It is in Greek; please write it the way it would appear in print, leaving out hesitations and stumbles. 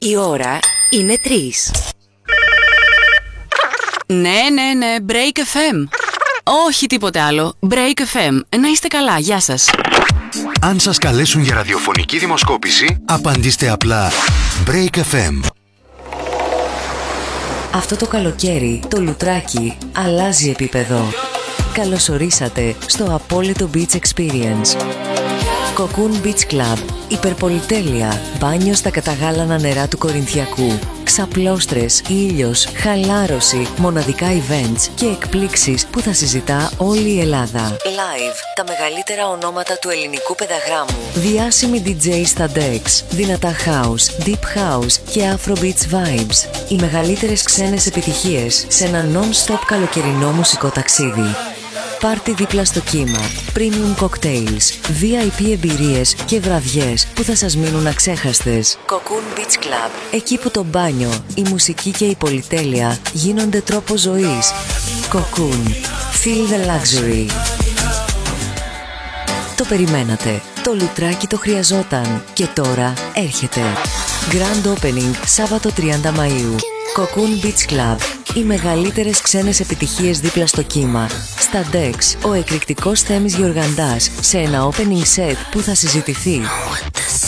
Η ώρα είναι 3. Ναι, Break FM. Όχι τίποτε άλλο. Break FM. Να είστε καλά, γεια σας. Αν σας καλέσουν για ραδιοφωνική δημοσκόπηση, απαντήστε απλά Break FM. Αυτό το καλοκαίρι το λουτράκι αλλάζει επίπεδο. Καλωσορίσατε στο απόλυτο Beach Experience. Cocoon Beach Club. Υπερπολιτέλεια. Μπάνιο στα καταγάλανα νερά του Κορινθιακού. Ξαπλώστρες, ήλιος, χαλάρωση, μοναδικά events και εκπλήξεις που θα συζητά όλη η Ελλάδα. Live. Τα μεγαλύτερα ονόματα του ελληνικού πενταγράμμου. Διάσημοι DJ στα decks. Δυνατά house, deep house και afrobeats vibes. Οι μεγαλύτερες ξένες επιτυχίες σε ένα non-stop καλοκαιρινό μουσικό ταξίδι. Πάρτι δίπλα στο κύμα, premium cocktails, VIP εμπειρίες και βραδιές που θα σας μείνουν αξέχαστες. Cocoon Beach Club, εκεί που το μπάνιο, η μουσική και η πολυτέλεια γίνονται τρόπο ζωής. Cocoon, feel the luxury. Το περιμένατε, το λουτράκι το χρειαζόταν και τώρα έρχεται. Grand Opening, Σάββατο 30 Μαΐου. Cocoon Beach Club. Οι μεγαλύτερες ξένες επιτυχίες δίπλα στο κύμα. Στα decks, ο εκρηκτικός Θέμης Γεωργαντάς σε ένα opening set που θα συζητηθεί.